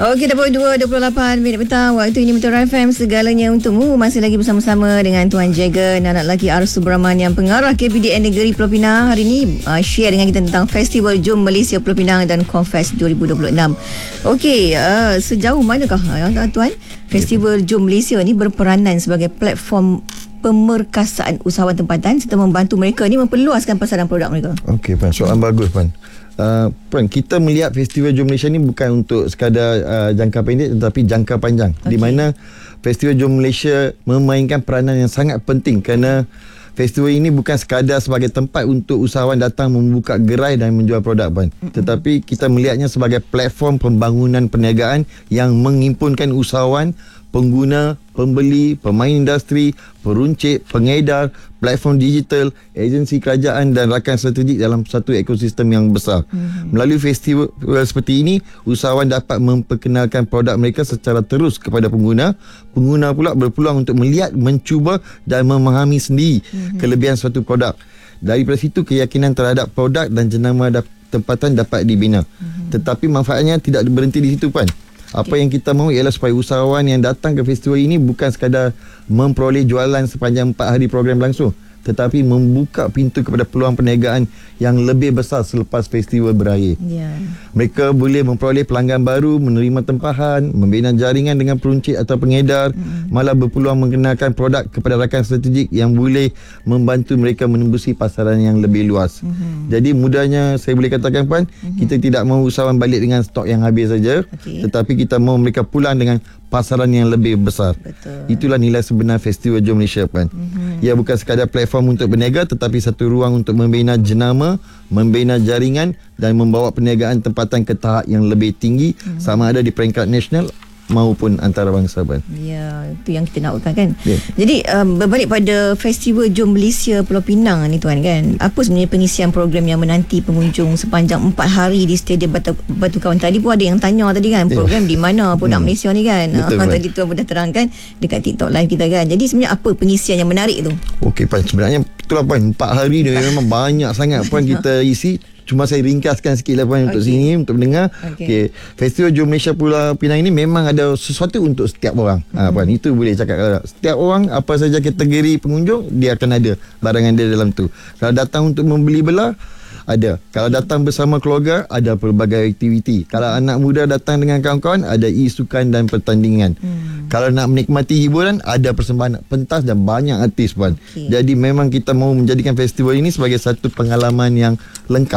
Okey, dapat 2:28 petang. Waktu ini Metro FM, segalanya untukmu. Masih lagi bersama-sama dengan Tuan Jagger, anak lelaki Arus Subramanian, pengarah KPDN Negeri Pulau Pinang. Hari ini share dengan kita tentang Festival Jom Malaysia Pulau Pinang dan Confest 2026. Okey, sejauh manakah Tuan Festival Jom Malaysia ni berperanan sebagai platform pemerkasaan usahawan tempatan serta membantu mereka ni memperluaskan pasaran produk mereka? Okey, Pan, soalan bagus, Pan. Pan, kita melihat Festival Jom Malaysia ni bukan untuk sekadar jangka pendek tetapi jangka panjang, di mana Festival Jom Malaysia memainkan peranan yang sangat penting kerana festival ini bukan sekadar sebagai tempat untuk usahawan datang membuka gerai dan menjual produk, Pan, tetapi kita melihatnya sebagai platform pembangunan perniagaan yang menghimpunkan usahawan, pengguna, pembeli, pemain industri, peruncit, pengedar, platform digital, agensi kerajaan dan rakan strategik dalam satu ekosistem yang besar. Melalui festival seperti ini, usahawan dapat memperkenalkan produk mereka secara terus kepada pengguna. Pengguna pula berpeluang untuk melihat, mencuba dan memahami sendiri kelebihan suatu produk. Daripada situ, keyakinan terhadap produk dan jenama tempatan dapat dibina. Tetapi manfaatnya tidak berhenti di situ, Pan. Apa yang kita mahu ialah supaya usahawan yang datang ke festival ini bukan sekadar memperoleh jualan sepanjang 4 hari program langsung, tetapi membuka pintu kepada peluang perniagaan yang lebih besar selepas festival berakhir. Mereka boleh memperoleh pelanggan baru, menerima tempahan, membina jaringan dengan peruncit atau pengedar, malah berpeluang mengenalkan produk kepada rakan strategik yang boleh membantu mereka menembusi pasaran yang lebih luas. Jadi mudahnya saya boleh katakan, Puan, kita tidak mahu usahawan balik dengan stok yang habis saja, tetapi kita mahu mereka pulang dengan pasaran yang lebih besar. Itulah nilai sebenar Festival Jom Malaysia, Puan. Ia bukan sekadar platform untuk berniaga tetapi satu ruang untuk membina jenama, membina jaringan dan membawa perniagaan tempatan ke tahap yang lebih tinggi, sama ada di peringkat nasional maupun antarabangsa, Pan. Ya, itu yang kita nakkan kan. Jadi berbalik pada Festival Jom Malaysia Pulau Pinang ni, Tuan, kan, apa sebenarnya pengisian program yang menanti pengunjung sepanjang 4 hari di Stadium Batu Kawan? Tadi pun ada yang tanya tadi kan, program di mana produk Malaysia ni kan. Tadi Tuan pun dah terangkan dekat TikTok live kita kan. Jadi sebenarnya apa pengisian yang menarik tu? Okey, Pan, sebenarnya itulah, Pan, 4 hari dia memang banyak sangat, Pan, kita isi. Cuma saya ringkaskan sikit lah, Puan, untuk sini, untuk mendengar. Festival Jom Malaysia Pulau Pinang ini memang ada sesuatu untuk setiap orang. Puan, itu boleh cakap. Setiap orang, apa saja kategori pengunjung, dia akan ada barangan dia dalam tu. Kalau datang untuk membeli belah, ada. Kalau datang bersama keluarga, ada pelbagai aktiviti. Kalau anak muda datang dengan kawan-kawan, ada e-sukan dan pertandingan. Kalau nak menikmati hiburan, ada persembahan pentas dan banyak artis, Puan. Jadi memang kita mahu menjadikan festival ini sebagai satu pengalaman yang lengkap.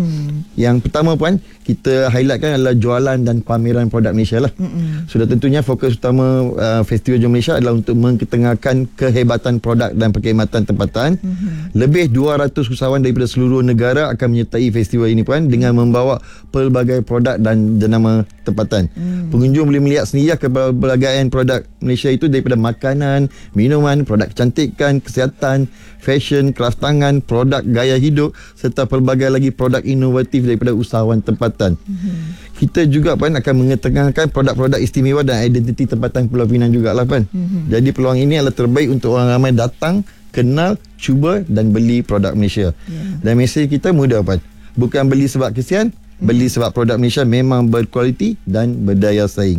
Yang pertama, Puan, kita highlightkan adalah jualan dan pameran produk Malaysia lah. Sudah tentunya fokus utama Festival Jom Malaysia adalah untuk mengetengahkan kehebatan produk dan perkhidmatan tempatan. Lebih 200 usahawan daripada seluruh negara akan menyertai festival ini, Puan, dengan membawa pelbagai produk dan jenama tempatan. Pengunjung boleh melihat sendiri kepelbagaian produk Malaysia itu, daripada makanan, minuman, produk kecantikan, kesihatan, fashion, kelas tangan, produk gaya hidup serta pelbagai lagi produk inovatif daripada usahawan tempatan. Kita juga, Pan, akan mengetengahkan produk-produk istimewa dan identiti tempatan Pulau Pinang jugalah, Pan. Jadi peluang ini adalah terbaik untuk orang ramai datang, kenal, cuba dan beli produk Malaysia. Dan mesej kita mudah, Pan. Bukan beli sebab kesian, beli sebab produk Malaysia memang berkualiti dan berdaya saing.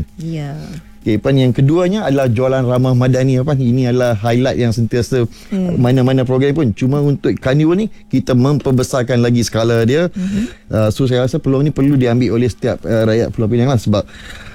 Okay, Pan, yang keduanya adalah jualan ramah madani, Pan. Ini adalah highlight yang sentiasa mana-mana program pun. Cuma untuk carnival ni kita memperbesarkan lagi skala dia. So saya rasa peluang ni perlu diambil oleh setiap rakyat Pulau Pinang lah, sebab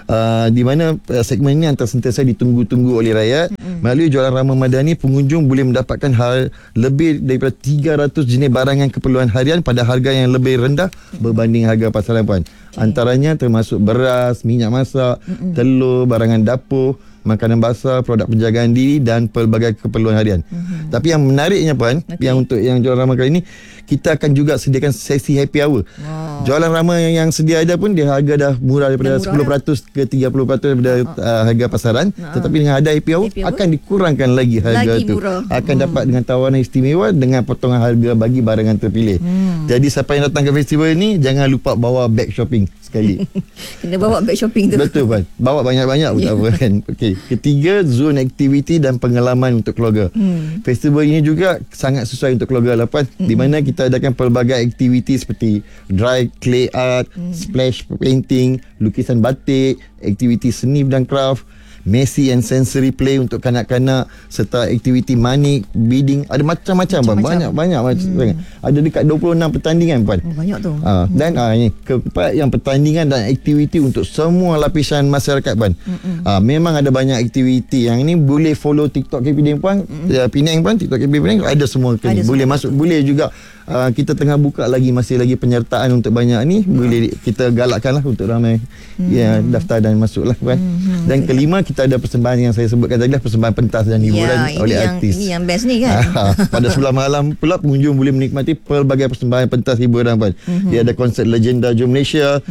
di mana segmen ini antara sentiasa ditunggu-tunggu oleh rakyat. Melalui jualan ramah madani, pengunjung boleh mendapatkan lebih daripada 300 jenis barangan keperluan harian pada harga yang lebih rendah berbanding harga pasaran, Puan. Antaranya termasuk beras, minyak masak, telur, barangan dapur, makanan basah, produk penjagaan diri dan pelbagai keperluan harian. Tapi yang menariknya, Puan, yang untuk yang jualan ramah kali ini, kita akan juga sediakan sesi happy hour. Jualan ramah yang sedia ada pun dia harga dah murah daripada 10% ke 30% daripada harga pasaran. Tetapi dengan ada happy hour akan dikurangkan lagi harga tu. Akan dapat dengan tawaran istimewa dengan potongan harga bagi barangan terpilih. Jadi siapa yang datang ke festival ni, jangan lupa bawa beg shopping sekali. Kena bawa beg shopping tu. Betul Puan. Bawa banyak-banyak pun tak apa kan. Okey. Ketiga, zon aktiviti dan pengalaman untuk keluarga. Festival ini juga sangat sesuai untuk keluarga lah Puan. Di mana kita adakan pelbagai aktiviti seperti dry clay art, splash painting, lukisan batik, aktiviti seni dan craft, messy and sensory play untuk kanak-kanak, serta aktiviti manik, bidding, ada macam-macam Puan. Banyak macam. Ada dekat 26 pertandingan Puan. Banyak tu. Dan ini keempat, yang pertandingan dan aktiviti untuk semua lapisan masyarakat Puan. Memang ada banyak aktiviti. Yang ini boleh follow TikTok KPDN Puan, Penang Puan, TikTok KPDN ada semua. Boleh masuk, boleh juga. Kita tengah buka lagi, masih lagi penyertaan untuk banyak ni. Boleh kita galakkan lah untuk ramai daftar dan masuk lah Puan. Dan kelima, kita ada persembahan yang saya sebutkan tadi lah, persembahan pentas dan hiburan oleh artis. Ini yang best ni kan. Pada 11 malam pula pengunjung boleh menikmati pelbagai persembahan pentas hiburan Puan. Dia ada konsert legenda Jom Malaysia,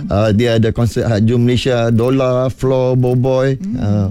dia ada konsert Jom Malaysia, Dola, Floor, Boboy,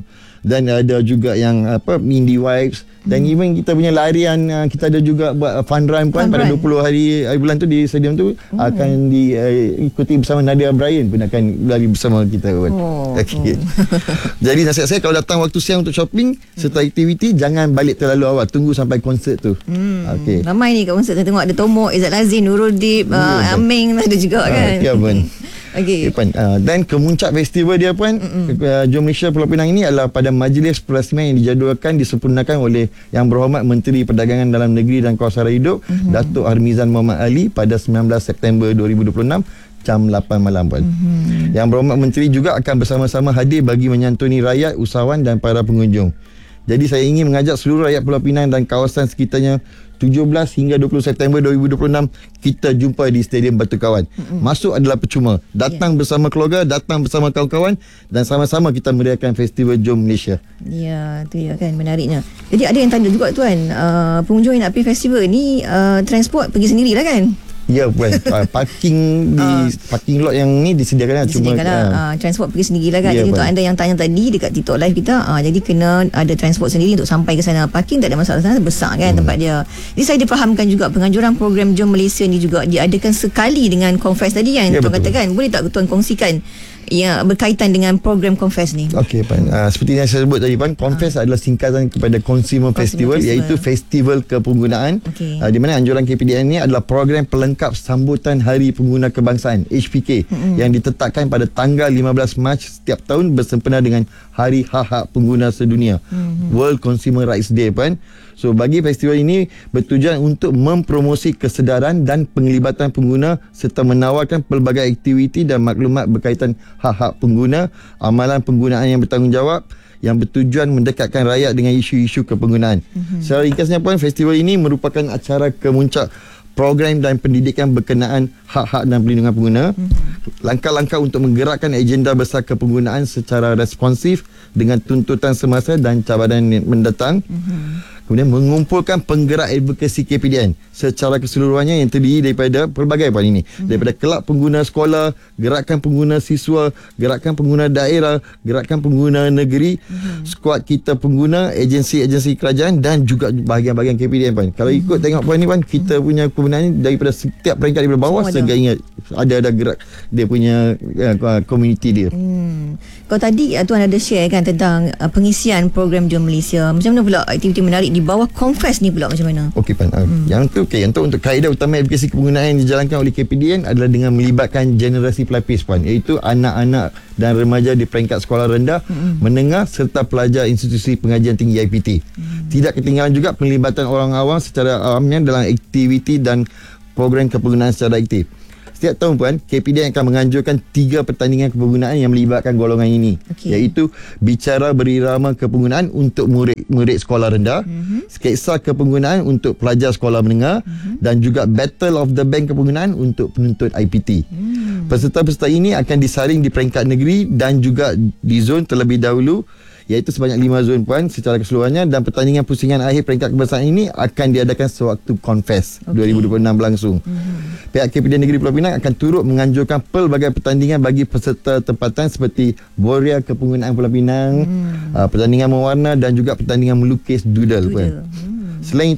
dan ada juga yang Mindy Vibes. Dan even kita punya larian, kita ada juga buat fun run Puan pada 20 hari bulan tu di stadium tu akan diikuti bersama Nadia Bryan pun akan lari bersama kita Puan. Okay. Jadi nasihat saya, kalau datang waktu siang untuk shopping serta aktiviti, jangan balik terlalu awal, tunggu sampai konsert tu. Okay. Ramai ni kat konsert, saya tengok ada Tomok, Izzat Lazin, Nurul Dip, Aming ada juga kan. Ya Puan. Okay. Dan kemuncak festival dia Puan, Jom Malaysia Pulau Pinang ini adalah pada majlis perasmian yang dijadualkan disempurnakan oleh Yang Berhormat Menteri Perdagangan Dalam Negeri dan Kawasan Hidup, Datuk Harmizan Muhammad Ali, pada 19 September 2026 jam 8 malam Puan. Yang Berhormat Menteri juga akan bersama-sama hadir bagi menyantuni rakyat, usahawan dan para pengunjung. Jadi saya ingin mengajak seluruh rakyat Pulau Pinang dan kawasan sekitarnya 17 hingga 20 September 2026 kita jumpa di Stadium Batu Kawan. Masuk adalah percuma. Datang bersama keluarga, datang bersama kawan-kawan dan sama-sama kita meriahkan Festival Jom Malaysia. Ya, tu ya kan, menariknya. Jadi ada yang tanya juga Tuan, pengunjung yang nak pergi festival ni transport pergi sendirilah kan? Ya Puan. Parking di parking lot yang ni disediakan lah. Transport pergi sendirilah kan. Ya, jadi untuk anda yang tanya tadi dekat TikTok live kita, jadi kena ada transport sendiri untuk sampai ke sana. Parking tak ada masalah, sana besar kan tempat dia. Jadi saya difahamkan juga penganjuran program Jom Malaysia ni juga diadakan sekali dengan Confest tadi yang Tuan katakan. Boleh tak Tuan kongsikan yang berkaitan dengan program Confest ni? Okey Puan. Seperti yang saya sebut tadi Puan, Confest adalah singkatan kepada Consumer Festival, iaitu festival kepenggunaan. Di mana anjuran KPDN ini adalah program pelengkap sambutan Hari Pengguna Kebangsaan HPK yang ditetapkan pada tanggal 15 Mac setiap tahun bersempena dengan Hari Hak-Hak Pengguna Sedunia, World Consumer Rights Day Puan. So bagi festival ini bertujuan untuk mempromosi kesedaran dan penglibatan pengguna serta menawarkan pelbagai aktiviti dan maklumat berkaitan hak-hak pengguna, amalan penggunaan yang bertanggungjawab yang bertujuan mendekatkan rakyat dengan isu-isu kepenggunaan. Secara ringkasnya Puan, festival ini merupakan acara kemuncak program dan pendidikan berkenaan hak-hak dan perlindungan pengguna, langkah-langkah untuk menggerakkan agenda besar kepenggunaan secara responsif dengan tuntutan semasa dan cabaran mendatang. Kemudian mengumpulkan penggerak advokasi KPDN secara keseluruhannya yang terdiri daripada pelbagai Puan ini. Daripada kelab pengguna sekolah, gerakan pengguna siswa, gerakan pengguna daerah, gerakan pengguna negeri, skuad kita pengguna, agensi-agensi kerajaan dan juga bahagian-bahagian KPDN Puan. Kalau ikut tengok Puan ni Puan, kita punya penggunaan ni daripada setiap peringkat daripada bawah sehingga ingat ada gerak dia punya komuniti dia. Kalau tadi Tuan ada share kan tentang pengisian program Jom Malaysia. Macam mana pula aktiviti menarik di bawah Confest ni pula macam mana? Okey Puan. Yang tu untuk kaedah utama aplikasi penggunaan yang dijalankan oleh KPDN adalah dengan melibatkan generasi pelapis Puan, iaitu anak-anak dan remaja di peringkat sekolah rendah, menengah serta pelajar institusi pengajian tinggi IPT. Tidak ketinggalan juga penglibatan orang awam secara awamnya dalam aktiviti dan program kepenggunaan secara aktif. Setiap tahun Puan, KPDN akan menganjurkan 3 pertandingan kepenggunaan yang melibatkan golongan ini, iaitu bicara berirama kepenggunaan untuk murid sekolah rendah, sketsa kepenggunaan untuk pelajar sekolah menengah, dan juga Battle of the Band kepenggunaan untuk penuntut IPT. Peserta-peserta ini akan disaring di peringkat negeri dan juga di zon terlebih dahulu, iaitu sebanyak 5 zon Puan secara keseluruhannya, dan pertandingan pusingan akhir peringkat kebangsaan ini akan diadakan sewaktu Confest 2026 berlangsung. Pihak KPDN Negeri Pulau Pinang akan turut menganjurkan pelbagai pertandingan bagi peserta tempatan seperti Boria Kepenggunaan Pulau Pinang, pertandingan mewarna dan juga pertandingan melukis doodle Puan. Selain itu,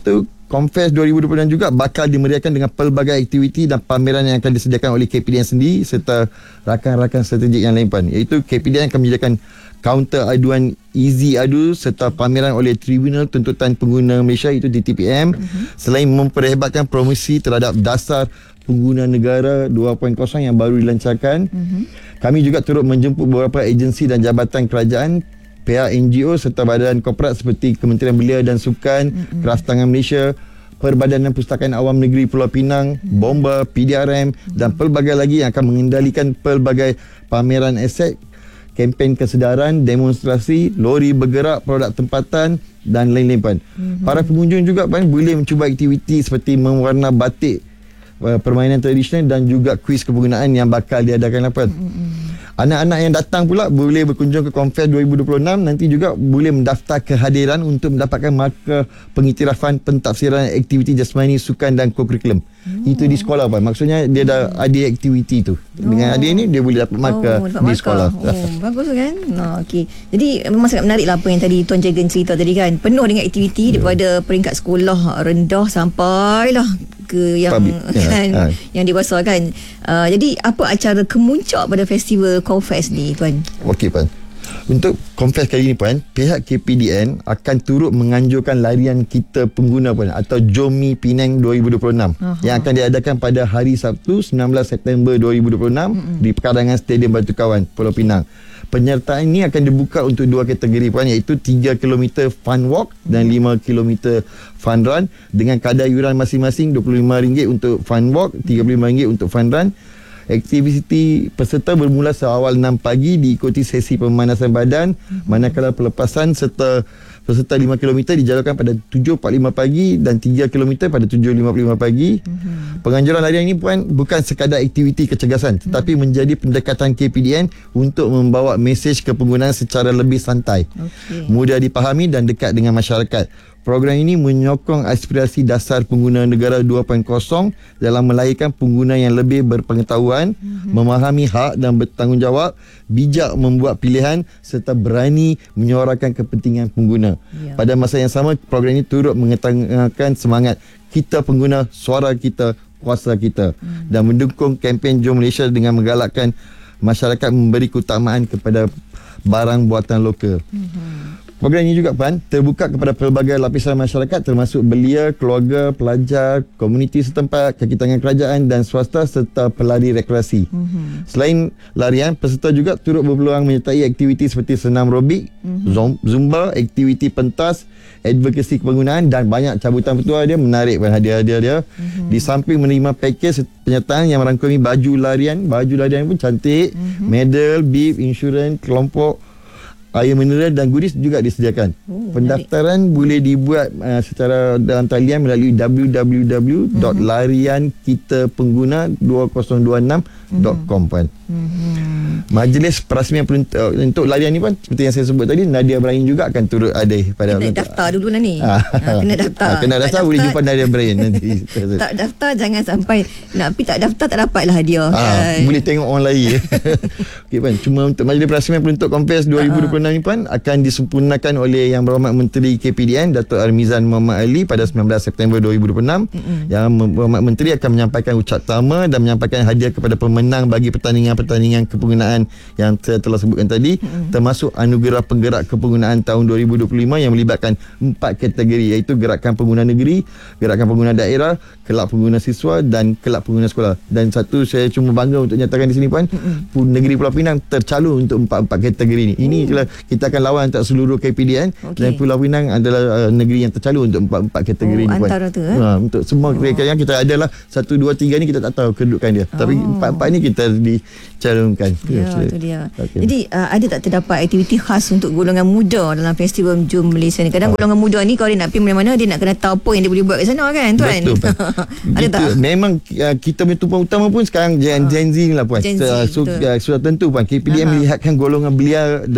Confest 2026 juga bakal dimeriahkan dengan pelbagai aktiviti dan pameran yang akan disediakan oleh KPDN sendiri serta rakan-rakan strategik yang lain Puan, iaitu KPDN akan menyediakan kaunter aduan Easy Adu serta pameran oleh Tribunal Tuntutan Pengguna Malaysia iaitu DTPM. Selain memperhebatkan promosi terhadap dasar pengguna negara 2.0 yang baru dilancarkan, kami juga turut menjemput beberapa agensi dan jabatan kerajaan, pihak NGO serta badan korporat seperti Kementerian Belia dan Sukan, Kraft Tangan Malaysia, Perbadanan Pustakaan Awam Negeri Pulau Pinang, Bomba, PDRM dan pelbagai lagi yang akan mengendalikan pelbagai pameran aset, kempen kesedaran, demonstrasi, lori bergerak, produk tempatan dan lain-lain Puan. Para pengunjung juga Puan boleh mencuba aktiviti seperti mewarna batik, permainan tradisional dan juga kuis kepenggunaan yang bakal diadakan Puan. Anak-anak yang datang pula boleh berkunjung ke Confest 2026, nanti juga boleh mendaftar kehadiran untuk mendapatkan markah pengiktirafan pentafsiran aktiviti jasmani, sukan dan kokurikulum. Itu di sekolah Puan. Maksudnya dia dah ada aktiviti tu. Dengan adik ni dia boleh dapat markah di sekolah. Bagus kan? Okey. Jadi memang sangat menarik lah apa yang tadi Tuan Jagan cerita tadi kan. Penuh dengan aktiviti daripada peringkat sekolah rendah sampailah ke yang kan, yang dewasa kan. Jadi apa acara kemuncak pada festival Confest ni Tuan? Okey Puan. Untuk Confest kali ini Puan, pihak KPDN akan turut menganjurkan larian kita pengguna Puan atau Jomi Penang 2026 yang akan diadakan pada hari Sabtu 19 September 2026 di pekarangan Stadium Batu Kawan, Pulau Pinang. Penyertaan ini akan dibuka untuk dua kategori Puan, iaitu 3 km fun walk dan 5 km fun run dengan kadar yuran masing-masing RM25 untuk fun walk, RM35 untuk fun run. Aktiviti peserta bermula seawal 6 pagi diikuti sesi pemanasan badan, manakala pelepasan serta peserta 5 km dijalankan pada 7.45 pagi dan 3 km pada 7.55 pagi. Penganjuran larian ini Puan bukan sekadar aktiviti kecergasan tetapi menjadi pendekatan KPDN untuk membawa mesej kepenggunaan secara lebih santai, mudah dipahami dan dekat dengan masyarakat. Program ini menyokong aspirasi dasar pengguna negara 2.0 dalam melahirkan pengguna yang lebih berpengetahuan, memahami hak dan bertanggungjawab, bijak membuat pilihan serta berani menyuarakan kepentingan pengguna. Pada masa yang sama, program ini turut mengetengahkan semangat kita pengguna, suara kita, kuasa kita dan mendukung kempen Jom Malaysia dengan menggalakkan masyarakat memberi keutamaan kepada barang buatan lokal. Program ini juga Puan terbuka kepada pelbagai lapisan masyarakat termasuk belia, keluarga, pelajar, komuniti setempat, kaki tangan kerajaan dan swasta serta pelari rekreasi. Selain larian, peserta juga turut berpeluang menyertai aktiviti seperti senam aerobik, zumba, aktiviti pentas, advokasi kepenggunaan dan banyak cabutan petua dia menarik Puan, hadiah-hadiah dia. Di samping menerima pakej penyertaan yang merangkumi baju larian pun cantik, medal, bib, insurans, kelompok, air mineral dan goodies juga disediakan. Pendaftaran boleh dibuat secara dalam talian melalui www.lariankitapengguna2026.com Puan. Majlis perasmian untuk larian ni Puan, seperti yang saya sebut tadi, Nadia Bryan juga akan turut ada pada kena daftar dulu lah ni. Kena daftar boleh jumpa Nadia Bryan nanti. Tak daftar jangan sampai nak pergi tak daftar tak dapat lah hadiah. Boleh tengok orang lain. Okey Puan, cuma untuk Majlis Perasmian Peluntuk Confest 2026 ni Puan akan disempurnakan oleh Yang Berhormat Menteri KPDN Datuk Armizan Muhammad Ali pada 19 September 2026. Yang Berhormat Menteri akan menyampaikan ucap tama dan menyampaikan hadiah kepada pemenang bagi pertandingan-pertandingan kepenggunaan yang saya telah sebutkan tadi, termasuk anugerah penggerak kepenggunaan tahun 2025 yang melibatkan 4 kategori, iaitu gerakan pengguna negeri, gerakan pengguna daerah, kelab pengguna siswa dan kelab pengguna sekolah. Dan satu saya cuma bangga untuk nyatakan di sini Puan, negeri Pulau Pinang tercalon untuk 4 kategori ni. Ini adalah kita akan lawan antara seluruh KPDN dan Pulau Pinang adalah negeri yang tercalon untuk 4 kategori ni Puan. Antara tu untuk semua yang kita adalah 1, 2, 3 ni kita tak tahu kedudukan dia. Tapi 4 ni kita dicalonkan. Itu dia. Jadi ada tak terdapat aktiviti khas untuk golongan muda dalam festival Jom Malaysia ni? Kadang golongan muda ni kalau dia nak pergi mana-mana dia nak kena tahu apa yang dia boleh buat kat sana kan Tuan? Betul Puan. Ada tak? Memang kita punya tumpang utama pun sekarang Gen Z ni lah Puan. Sudah tentu Puan KPDN melihatkan golongan belia dan keluarga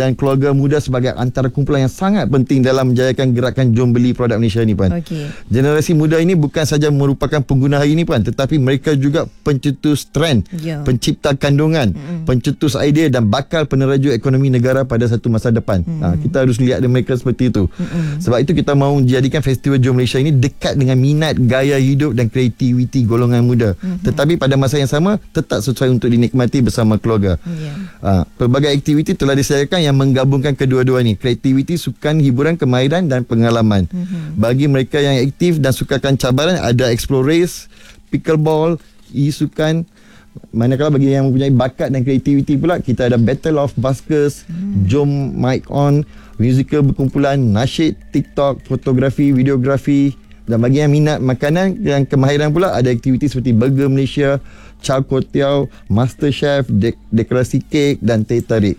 keluarga muda sebagai antara kumpulan yang sangat penting dalam menjayakan gerakan Jom Beli Produk Malaysia ni, Puan. Generasi muda ini bukan saja merupakan pengguna hari ini, Puan, tetapi mereka juga pencetus trend, pencipta kandungan, pencetus idea dan bakal peneraju ekonomi negara pada satu masa depan. Kita harus lihat mereka seperti itu. Sebab itu kita mahu jadikan Festival Jom Malaysia ini dekat dengan minat, gaya hidup dan kreativiti golongan muda. Tetapi pada masa yang sama tetap sesuai untuk dinikmati bersama keluarga. Pelbagai aktiviti telah disediakan yang menggabungkan kedua-dua ni, kreativiti, sukan, hiburan, kemahiran dan pengalaman. Bagi mereka yang aktif dan sukakan cabaran, ada explore race, pickleball, e-sukan. Manakala bagi yang mempunyai bakat dan kreativiti pula, kita ada Battle of Buskers, Jom Mic On, musical berkumpulan, nasyid, TikTok, fotografi, videografi. Dan bagi yang minat makanan dan kemahiran pula, ada aktiviti seperti Burger Malaysia, Chow Kotiao, Master Chef, dekorasi kek dan teh tarik.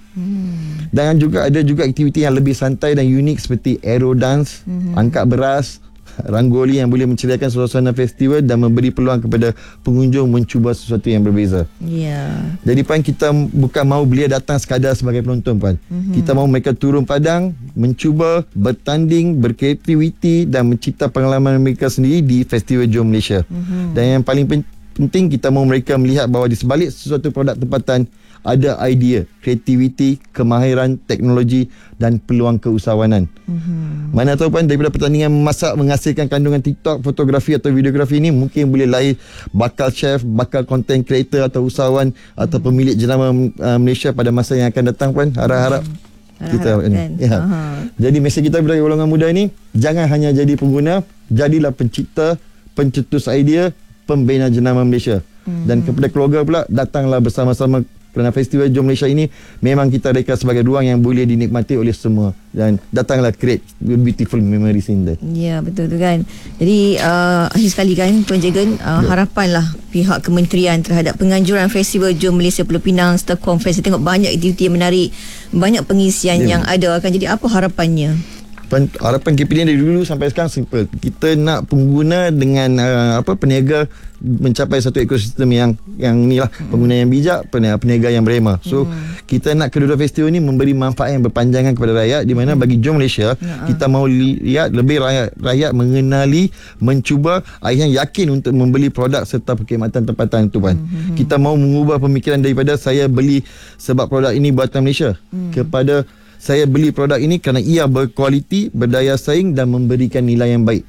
Dan juga ada juga aktiviti yang lebih santai dan unik seperti aero dance, angkat beras, ranggoli yang boleh menceriakan suasana festival dan memberi peluang kepada pengunjung mencuba sesuatu yang berbeza. Jadi, Puan, kita bukan mahu belia datang sekadar sebagai penonton, Puan. Kita mahu mereka turun padang, mencuba, bertanding, berkreativiti dan mencipta pengalaman mereka sendiri di Festival Jom Malaysia. Dan yang paling penting, kita mahu mereka melihat bahawa di sebalik sesuatu produk tempatan ada idea, kreativiti, kemahiran, teknologi dan peluang keusahawanan. Mana tahu, Puan, daripada pertandingan memasak menghasilkan kandungan TikTok, fotografi atau videografi ini mungkin boleh lahir bakal chef, bakal content creator atau usahawan atau pemilik jenama Malaysia pada masa yang akan datang, Puan. Harap-harap kita kan? Jadi mesej kita kepada golongan muda ini, jangan hanya jadi pengguna, jadilah pencipta, pencetus idea, pembina jenama Malaysia. Dan kepada keluarga pula, datanglah bersama-sama kerana Festival Jom Malaysia ini memang kita reka sebagai ruang yang boleh dinikmati oleh semua. Dan datanglah create beautiful memories in there. Ya, betul tu kan. Jadi akhir sekali kan, Tuan Jegen, harapanlah pihak kementerian terhadap penganjuran Festival Jom Malaysia Pulau Pinang serta Confest. Saya tengok banyak aktiviti yang menarik, banyak pengisian yang ada kan. Jadi apa harapannya? Harapan KPDN dari dulu sampai sekarang simple. Kita nak pengguna dengan peniaga mencapai satu ekosistem yang inilah, pengguna yang bijak, peniaga yang berhema. So kita nak kedua-dua festival ni memberi manfaat yang berpanjangan kepada rakyat, di mana bagi Jom Malaysia kita mahu lihat lebih rakyat mengenali, mencuba, yang yakin untuk membeli produk serta perkhidmatan tempatan itu, Puan. Kita mahu mengubah pemikiran daripada saya beli sebab produk ini buatan Malaysia kepada saya beli produk ini kerana ia berkualiti, berdaya saing dan memberikan nilai yang baik.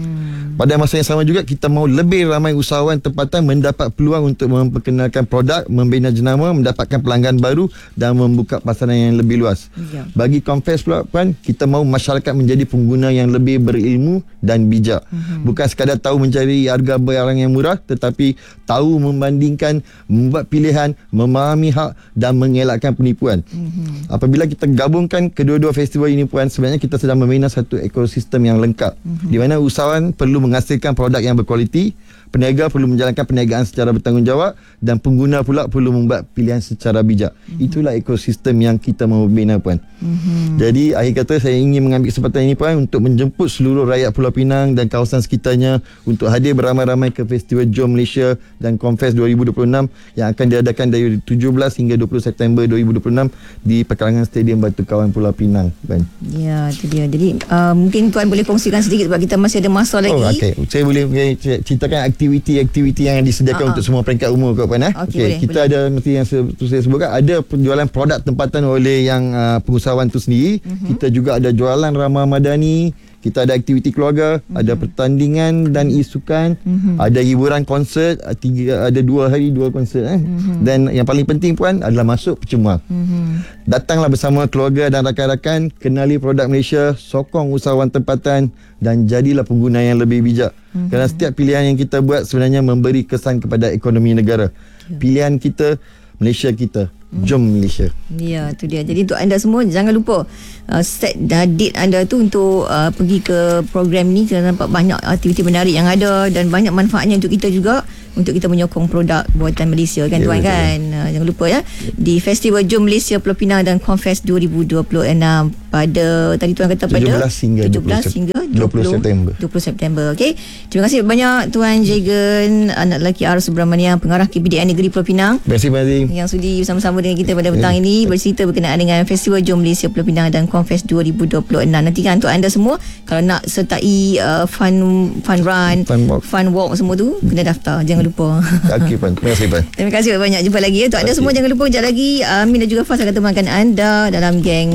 Pada masa yang sama juga, kita mahu lebih ramai usahawan tempatan mendapat peluang untuk memperkenalkan produk, membina jenama, mendapatkan pelanggan baru dan membuka pasaran yang lebih luas. Bagi Confest pula, Puan, kita mahu masyarakat menjadi pengguna yang lebih berilmu dan bijak. Bukan sekadar tahu mencari harga barang yang murah, tetapi tahu membandingkan, membuat pilihan, memahami hak dan mengelakkan penipuan. Apabila kita gabungkan kedua-dua festival ini, Puan, sebenarnya kita sedang membina satu ekosistem yang lengkap, di mana usahawan perlu menghasilkan produk yang berkualiti, peniaga perlu menjalankan perniagaan secara bertanggungjawab dan pengguna pula perlu membuat pilihan secara bijak. Itulah ekosistem yang kita mahu bina, Puan. Jadi akhir kata, saya ingin mengambil kesempatan ini, Puan, untuk menjemput seluruh rakyat Pulau Pinang dan kawasan sekitarnya untuk hadir beramai-ramai ke Festival Jom Malaysia dan Confest 2026 yang akan diadakan dari 17 hingga 20 September 2026 di Pekarangan Stadium Batu Kawan Pulau Pinang, Puan. Ya, itu dia. Jadi mungkin Tuan boleh kongsikan sedikit sebab kita masih ada masa lagi. Okey, saya boleh ceritakan aktiviti-aktiviti yang disediakan untuk semua peringkat umur, Puan. Okey, kita boleh. Ada mesti yang saya sebutkan, ada penjualan produk tempatan oleh yang pengusahawan tu sendiri. Kita juga ada jualan ramah madani, kita ada aktiviti keluarga, ada pertandingan dan isukan, ada hiburan konsert, ada 2 hari 2 konsert. Dan yang paling penting, Puan, adalah masuk percuma. Datanglah bersama keluarga dan rakan-rakan, kenali produk Malaysia, sokong usahawan tempatan dan jadilah pengguna yang lebih bijak. Kerana setiap pilihan yang kita buat sebenarnya memberi kesan kepada ekonomi negara. Pilihan kita, Malaysia kita. Jom Malaysia. Ya, itu dia. Jadi untuk anda semua, jangan lupa set date anda tu untuk pergi ke program ni. Kita nampak banyak aktiviti menarik yang ada dan banyak manfaatnya untuk kita juga, untuk kita menyokong produk buatan Malaysia kan, Tuan, kan. Jangan lupa ya, di Festival Jom Malaysia Pulau Pinang dan Confest 2026 pada tadi Tuan kata pada 17 hingga 20 September. 20 September. Okey. Terima kasih banyak Tuan Jagan, anak lelaki Arus Subramanian, pengarah KPDN Negeri Pulau Pinang. Terima kasih Mazim. Yang sudi bersama-sama dengan kita pada petang ini bercerita berkenaan dengan Festival Jom Malaysia Pulau Pinang dan Confest 2026. Nantikan untuk anda semua kalau nak sertai fun run, fun walk semua tu, kena daftar. Jangan lupa. Okey Pan. Terima kasih Pan. Terima kasih banyak. Jumpa lagi ya. Untuk anda semua jangan lupa sekejap lagi Amin dan juga Fas akan temankan anda dalam geng